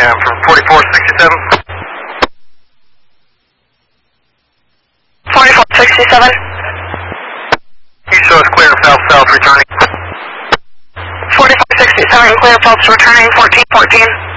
and from 4467. 4467. You show us clear south-south returning. 4467, clear Phelps returning 1414.